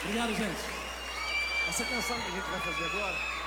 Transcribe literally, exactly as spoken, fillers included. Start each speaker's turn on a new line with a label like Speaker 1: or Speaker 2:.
Speaker 1: Obrigado, gente.
Speaker 2: Essa canção que a gente vai fazer agora